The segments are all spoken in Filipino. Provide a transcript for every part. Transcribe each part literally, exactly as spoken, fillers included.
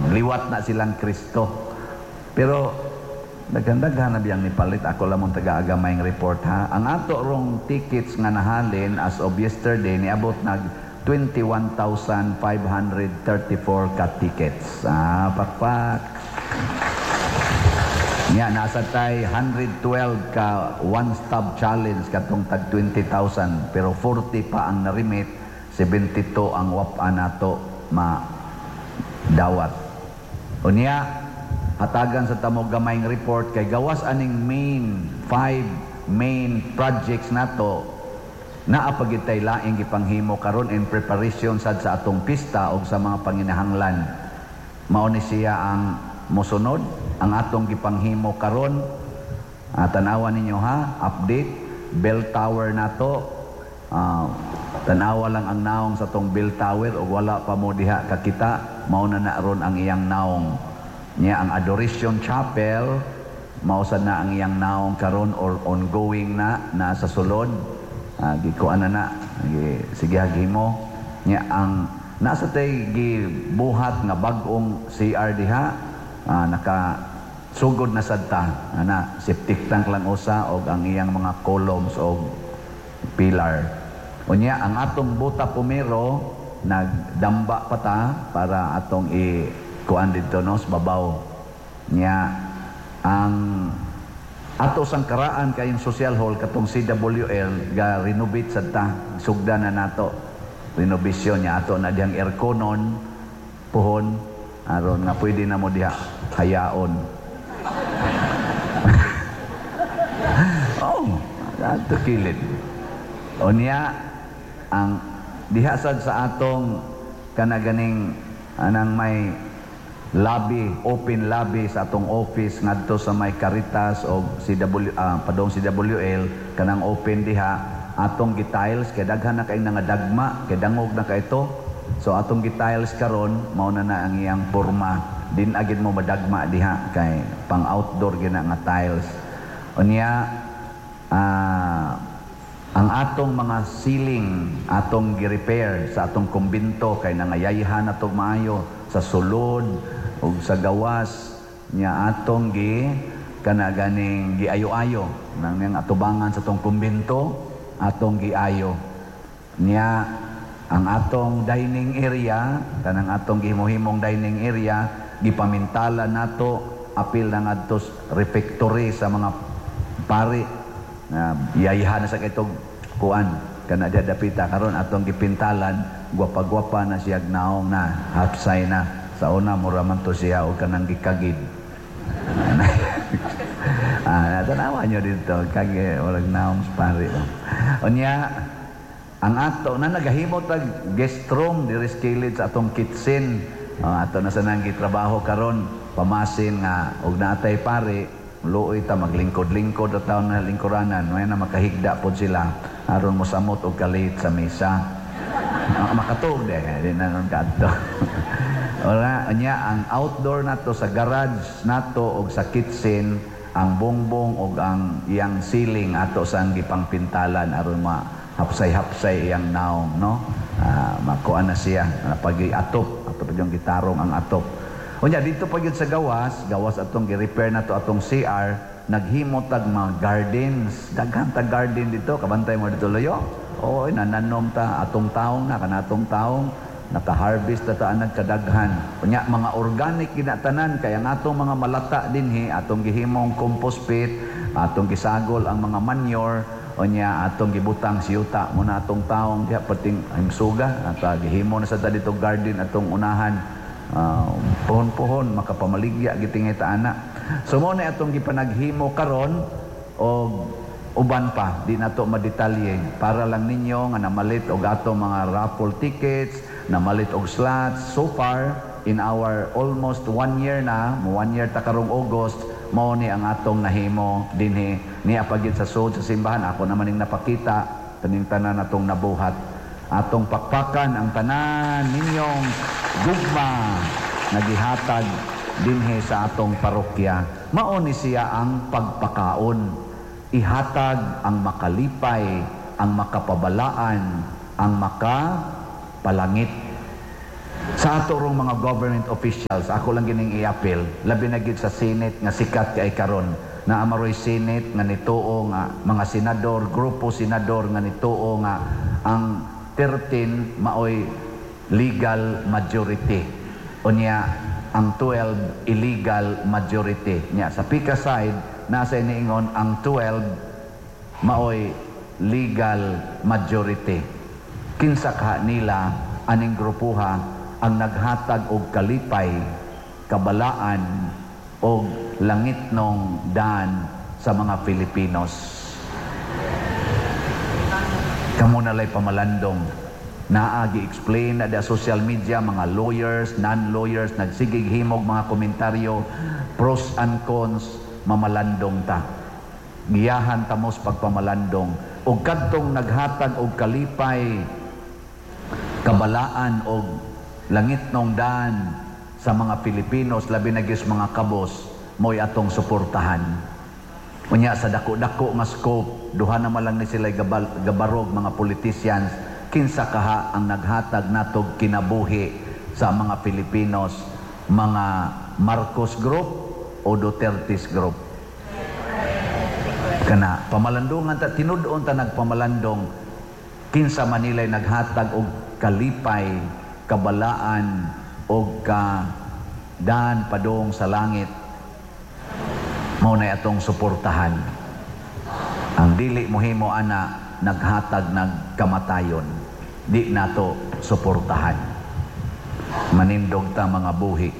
Liwat na silang Kristo. Pero nagandaghan na biyang nipalit. Ako lang mong taga-agamayng report ha. Ang ato rong tickets nga nahalin as of yesterday niabot nag twenty-one thousand five hundred thirty-four ka tickets. Ah, pakpak. Nya nasa tay one hundred twelve ka one-stop challenge katong tag twenty thousand pero forty pa ang narimit, seventy-two ang wap-an nato ma dawat. Unya hatagan sa tamo gamayng report kay gawas aning main five main projects nato naa pagitay laing gipanghimo karon in preparation sad sa atong pista o sa mga panginahanglan. Mao ni siya ang mosunod ang atong gipanghimo karon. Uh, tanawa ninyo ha, update bell tower nato. Uh, tanawa lang ang naong sa tong bell tower o wala pa mo diha kakita, mao na na ron ang iyang naong niya. Ang adoration chapel mao sad na ang iyang naong karon or ongoing na nasa sulod. Uh, gikuan na na sige hagimo niya ang nasa tay gibuhat nga bag-ong C R diha. Uh, naka sugod na sadta ana septic tank lang usa og ang iyang mga columns og pillar. Unya ang atong buta pumero nagdamba pa ta para atong i kuan dito no sa babaw nya. Ang ato sang karaan kayong social hall katong C W L ga renovate sadta, sugda na nato renovation nya ato na diyang airconon puhon aron nga pwede na mo diha hayaon. Oh, ato kilid. Unya ang diha sad sa atong kanaganing anang may lobby, open lobby sa atong office ngadto sa may Caritas o C W uh, padong C W L kanang open diha atong gitiles kay daghan na kay nga dagma kay dangog na kay ito. So atong gitiles karon mao na na ang iyang porma. Din agid mo madagma diha kay pang outdoor gina nga tiles. Unya uh, ang atong mga ceiling atong gi-repair sa atong kumbento kay nangayayihan na to maayo sa sulod ug sa gawas nya atong gi kana ganing giayo-ayo nang yang atubangan sa atong kumbento atong giayo nya. Ang atong dining area kanang atong gihimo-himong dining area gipamintala nato apil na ngadto refectory sa mga pari na yayahan sa kitong kuan kana dia dapita karon atong gipintalan gwapa-gwapa na siya naong na hapsay na sa una mura man to siya o kanang gikagid. Ah, tanawa nyo dito kage walang naong pari. Unya ang ato na nagahimo tag guest room diri skillet sa atong kitchen. Uh, ato na sa nang gitrabaho karon pamasin nga og natay pare luoy ta maglingkod-lingkod at taon na lingkuranan may na makahigda pod sila aron mo samot og kalit sa mesa. Uh, makatug de di na nun kadto. Ora nya ang outdoor nato sa garage nato og sa kitchen ang bongbong og ang iyang ceiling ato sang gipangpintalan aron ma hapsay-hapsay iyang naong no. Uh, makuha na siya pag-atop ato pa yung gitarong ang atop. Unya dito pa yun sa gawas gawas atong gi-repair na to atong C R naghimo tag mga gardens daghan tag garden dito kabantay mo dito loyo. Oy nananom ta atong taong na kanatong taong naka-harvest ta ta nagkadaghan. Unya mga organic ginatanan kaya nga atong mga malata dinhi atong gihimong compost pit atong gisagol ang mga manure. Unya atong gibutang siyuta muna atong taong diha pating imsuga at uh, gihimo na sa dito garden atong unahan uh, pohon-pohon makapamaligya gitingay ta ana. So mo na atong gipanaghimo karon og uban pa di nato madetalye para lang ninyo nga namalit og atong mga raffle tickets, namalit og slots. So far in our almost one year na, one year ta karong August mao ni ang atong nahimo dinhi niya pagid sa sud sa simbahan. Ako naman ning napakita kaning tanan natong nabuhat atong pakpakan ang tanan ninyong gugma nagihatag dinhi sa atong parokya. Mao ni siya ang pagpakaon, ihatag ang makalipay, ang makapabalaan, ang makapalangit. Sa ato rong mga government officials, ako lang gining i-appeal, labi na gid sa Senate nga sikat kay karon na amaroy Senate nga nituo nga mga senador, grupo senador nga nituo nga ang thirteen maoy legal majority. Unya ang twelve illegal majority. Nya sa pika side nasa iniingon ang twelve maoy legal majority. Kinsa ka nila aning grupuha ang naghatag og kalipay, kabalaan og langitnong daan sa mga Filipinos. Kamo na lay pamalandong naagi explain na da social media, mga lawyers, non-lawyers nagsigig himog mga komentaryo, pros and cons, mamalandong ta. Giyahan tamos pagpamalandong og kadtong naghatag og kalipay, kabalaan og langitnong daan sa mga Pilipinos, labi na gis mga kabos, mo'y atong suportahan. Unya sa dako-dako nga scope, duha na malang ni sila gabal, gabarog mga politicians, kinsa kaha ang naghatag natog kinabuhi sa mga Pilipinos, mga Marcos Group o Duterte's Group. Kana, pamalandungan ta, tinud-on ta nagpamalandong, kinsa Manila'y naghatag og kalipay, kabalaan o ka daan padong sa langit, mao na atong suportahan. Ang dili mohimo ana naghatag nagkamatayon, di nato suportahan. Manindog ta mga buhi,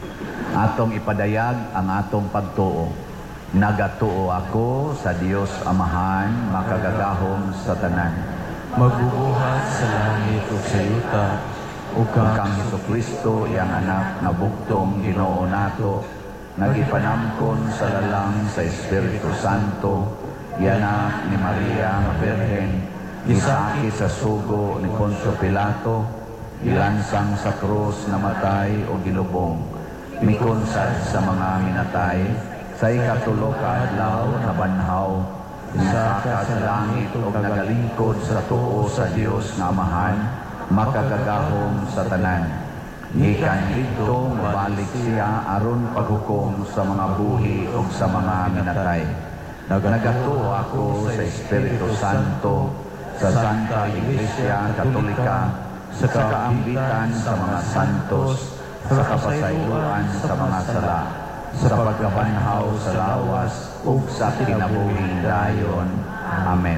atong ipadayag ang atong pagtuo. Nagatuo ako sa Dios Amahan, makagagahom sa tanan, magbubuhat sa langit o sa yuta, ug kang Hesukristo iyang anak nga bugtong Ginoo nato, nagipanamkon sa lalang sa Espiritu Santo, yanak ni Maria nga Birhen, gisaki sa sugo ni Poncio Pilato, ilansang sa krus namatay o gilubong, mikunsad sa mga minatay, sa ikatulo ka adlaw nabanhaw, isaka sa langit o nagalingkod sa tuo sa Dios nga Amahan, makagagahom sa tanan. Gikan dito mabalik siya aron paghukom sa mga buhi o sa mga minatay. Nagatuo ako sa Espiritu Santo, sa Santa Iglesia Katolika, sa kaambitan sa mga santos, sa kapasayloan sa mga sala, sa pagkabanhaw sa lawas ug sa kinabuhing dayon. Amen.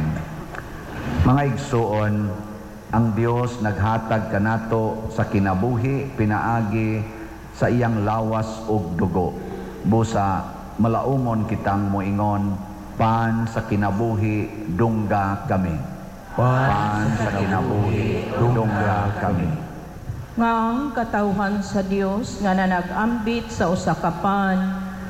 Mga igsuon, ang Dios naghatag kanato sa kinabuhi pinaagi sa iyang lawas ug dugo. Busa malaumon kitang moingon, pan sa kinabuhi dungga kami. Pan sa kinabuhi dungga kami. Nga ang katawhan sa Dios nga nanag-ambit sa usa ka pan,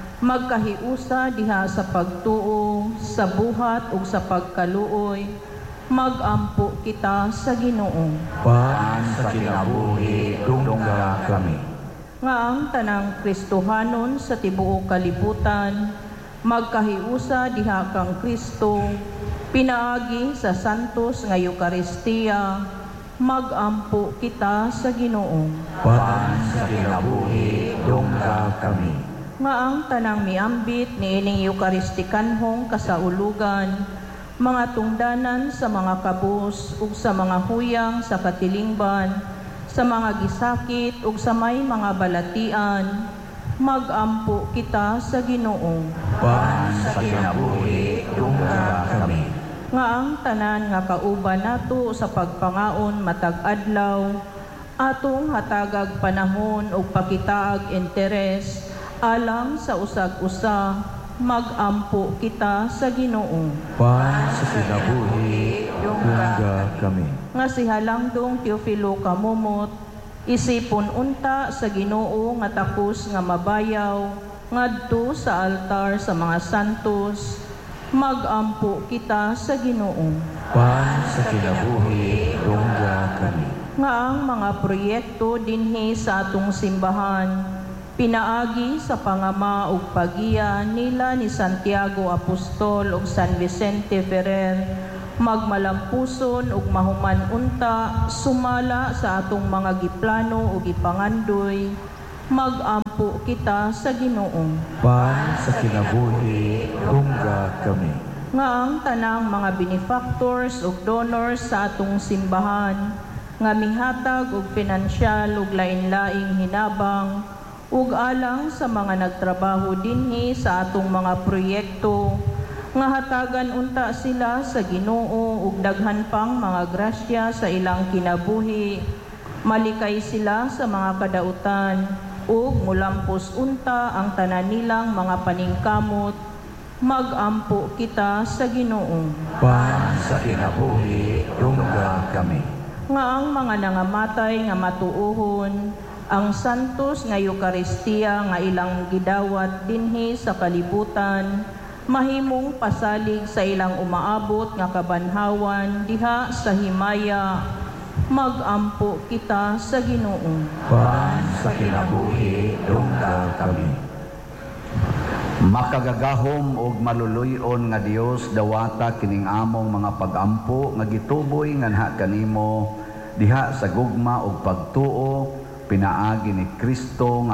magkahiusa diha sa pagtuo, sa buhat ug sa pagkaluoy, magampo kita sa Ginoo. Pan sa kinabuhi dungga kami. Nga ang tanang Kristohanon sa tibuok kalibutan, magkahiusa diha kang Kristo, pinaagi sa santos nga Eukaristiya, magampo kita sa Ginoo. Pan sa kinabuhi dungga kami. Nga ang tanang miambit ni ining Eukaristikanhong kasaulugan, mga tungdanan sa mga kabus ug sa mga huyang sa katilingban, sa mga gisakit ug sa may mga balatian, magampo kita sa Ginoo. Pan sa kinabuhi dungga kami. Nga ang tanan nga kauban nato sa pagpangaon matag adlaw, atong hatagag panahon ug pakitaag interes alang sa usag-usa, magampo kita sa Ginoo. pan sa kinabuhi dungga kami. Nga si Halangdong Teofilo Kamumot, isipon unta sa Ginoo nga takos nga mabayaw, ngadto sa altar sa mga santos, magampo kita sa Ginoo. Pan sa kinabuhi dungga kami. Nga ang mga proyekto dinhi sa atong simbahan, pinaagi sa pangama ug pagiya nila ni Santiago Apostol ug San Vicente Ferrer, magmalampuson ug mahuman unta sumala sa atong mga giplano ug ipangandoy, magampo kita sa Ginoo. Pan sa kinabuhi, rungga kami. Nga ang tanang mga benefactors ug donors sa atong simbahan, nga mihatag og pinansyal ug lain-laing hinabang, ug alang sa mga nagtrabaho dinhi sa atong mga proyekto, nga hatagan unta sila sa Ginoo ug daghan pang mga grasya sa ilang kinabuhi, malikay sila sa mga kadautan, ug mulampos unta ang tanan nilang mga paningkamot, magampo kita sa Ginoo. Pan sa kinabuhi, rungga kami. Nga ang mga nangamatay nga matuohon, ang santos nga Eucharistia nga ilang gidawat dinhi sa kalibutan, mahimong pasalig sa ilang umaabot nga kabanhawan diha sa himaya, magampo kita sa Ginoo. Pan sa kinabuhi, rungga kami. Makagagahom og maluluyon nga Dios dawata kining among mga pagampo nga gituboy nga nha kanimo diha sa gugma og pagtuo pinaagi ni Kristo nga